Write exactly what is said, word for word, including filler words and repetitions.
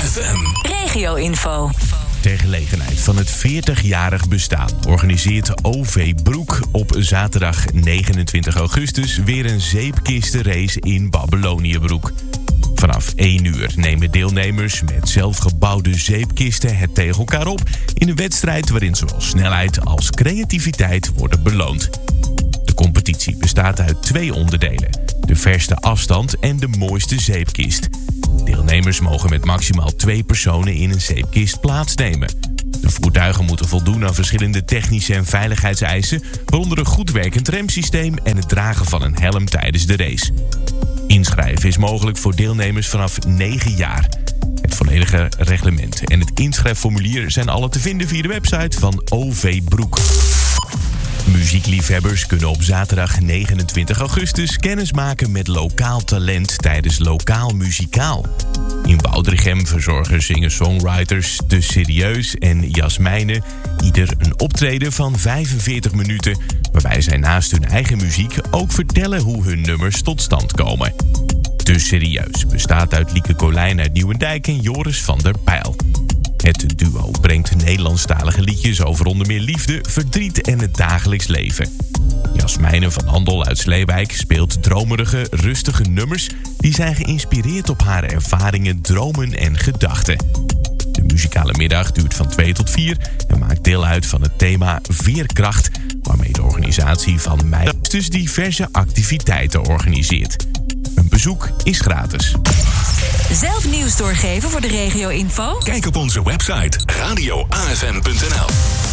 F M. Regio-info. Ter gelegenheid van het veertigjarig bestaan organiseert O V Broek op zaterdag negenentwintig augustus weer een zeepkistenrace in Babyloniëbroek. Vanaf één uur nemen deelnemers met zelfgebouwde zeepkisten het tegen elkaar op in een wedstrijd waarin zowel snelheid als creativiteit worden beloond. De competitie bestaat uit twee onderdelen: de verste afstand en de mooiste zeepkist. Deelnemers mogen met maximaal twee personen in een zeepkist plaatsnemen. De voertuigen moeten voldoen aan verschillende technische en veiligheidseisen, waaronder een goed werkend remsysteem en het dragen van een helm tijdens de race. Inschrijven is mogelijk voor deelnemers vanaf negen jaar. Het volledige reglement en het inschrijfformulier zijn alle te vinden via de website van O V Broek. Muziekliefhebbers kunnen op zaterdag negenentwintig augustus kennis maken met lokaal talent tijdens Lokaal Muzikaal. In Woudrichem verzorgen singer-songwriters De Serieus en Jasmijne ieder een optreden van vijfenveertig minuten, waarbij zij naast hun eigen muziek ook vertellen hoe hun nummers tot stand komen. De Serieus bestaat uit Lieke Colijn uit Nieuwendijk en Joris van der Pijl. Het duo brengt Nederlandstalige liedjes over onder meer liefde, verdriet en het dagelijks leven. Jasmijne van Andel uit Sleewijk speelt dromerige, rustige nummers die zijn geïnspireerd op haar ervaringen, dromen en gedachten. De muzikale middag duurt van twee tot vier en maakt deel uit van het thema Veerkracht, waarmee de organisatie van mei dus diverse activiteiten organiseert. Een bezoek is gratis. Zelf nieuws doorgeven voor de regio-info? Kijk op onze website radio a f m punt n l.